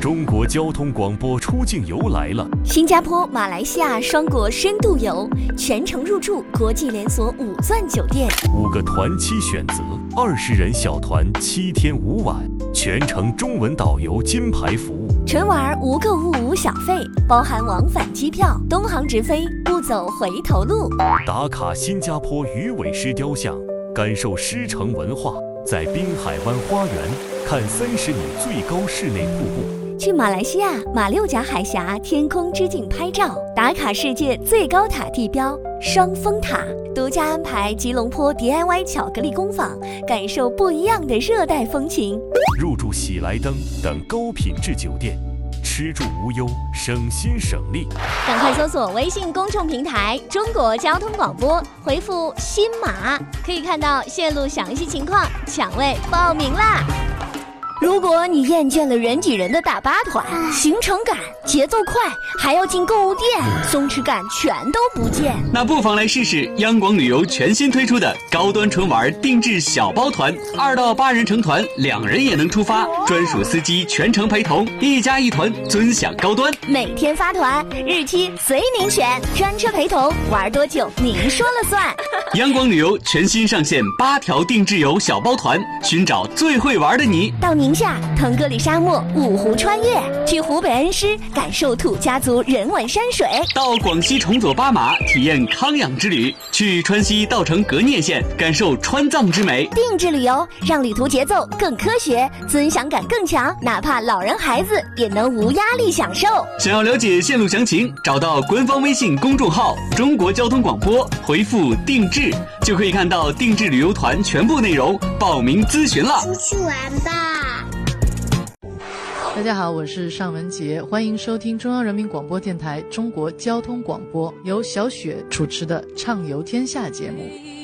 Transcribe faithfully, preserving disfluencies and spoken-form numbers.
中国交通广播出境游来了， 新加坡、马来西亚双国深度游，全程入住国际连锁五钻酒店， 五个团期选择，二十人小团，七天五晚，全程中文导游金牌服务。 纯玩无购物无小费，包含往返机票，东航直飞，不走回头路。 打卡新加坡鱼尾狮雕像，感受狮城文化，在滨海湾花园看三十米最高室内瀑布。 去马来西亚马六甲海峡天空之镜拍照，打卡世界最高塔地标双峰塔，独家安排吉隆坡 D I Y 巧克力工坊，感受不一样的热带风情。 入住喜来登等高品质酒店，吃住无忧，省心省力。 赶快搜索微信公众平台中国交通广播，回复新马，可以看到线路详细情况，抢位报名啦！如果你厌倦了人挤人的大巴团，行程赶、节奏快，还要进购物店，松弛感全都不见， 那不妨来试试央广旅游全新推出的高端纯玩定制小包团，二到八人成团，两人也能出发，专属司机全程陪同，一家一团，尊享高端。 每天发团，日期随您选，专车陪同，玩多久您说了算。 央广旅游全新上线八条定制游小包团，寻找最会玩的你。 到宁夏腾格里沙漠五湖穿越，去湖北恩施感受土家族人文山水， 到广西崇左巴马体验康养之旅，去川西稻城格聂县感受川藏之美。 定制旅游让旅途节奏更科学，尊享感更强，哪怕老人孩子也能无压力享受。 想要了解线路详情，找到官方微信公众号中国交通广播，回复定制就可以看到定制旅游团全部内容，报名咨询了。 出去玩吧。 大家好，我是尚雯婕，欢迎收听中央人民广播电台中国交通广播，由小雪主持的畅游天下节目。